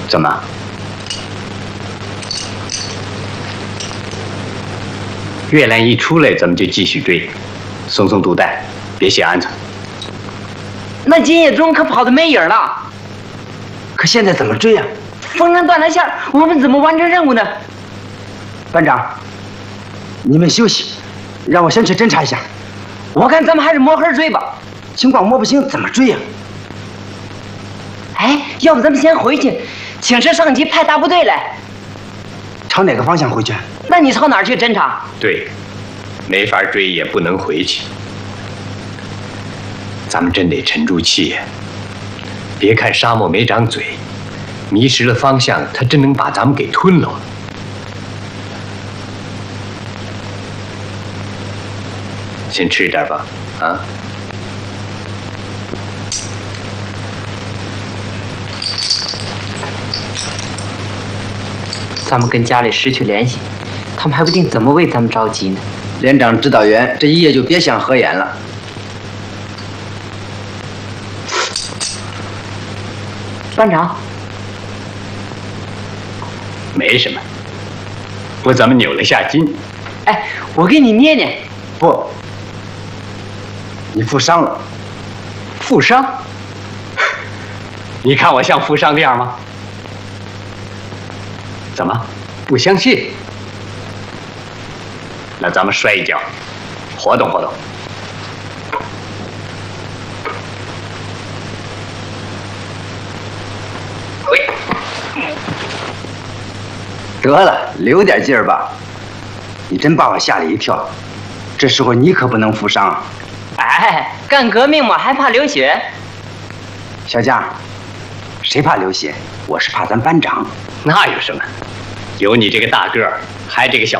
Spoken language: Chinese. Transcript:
怎么？月亮一出来，咱们就继续追，松松肚带，别歇鹌鹑。 那今夜中可跑得没影了。 可现在怎么追呀？ 风筝断了线，我们怎么完成任务呢？ 班长，你们休息，让我先去侦查一下。 我看咱们还是摸黑追吧。 情况摸不清，怎么追呀？ 哎，要不咱们先回去，请示上级派大部队来。 朝哪个方向回去？ 那你朝哪儿去侦查？ 对，没法追，也不能回去。咱们真得沉住气呀！别看沙漠没长嘴，迷失了方向，它真能把咱们给吞了。先吃点吧，啊！ 咱们跟家里失去联系，他们还不定怎么为咱们着急呢。 连长、指导员，这一夜就别想合眼了。 班长， 没什么，不，咱们扭了下筋。 哎，我给你捏捏。 不，你负伤了。 负伤？你看我像负伤的样吗？怎么，不相信？那咱们摔一跤，活动活动。 得了，留点劲儿吧。你真把我吓了一跳。这时候你可不能负伤。 哎，干革命嘛，还怕流血？ 小将，谁怕流血？我是怕咱班长。 那有什么？有你这个大个儿，还这个小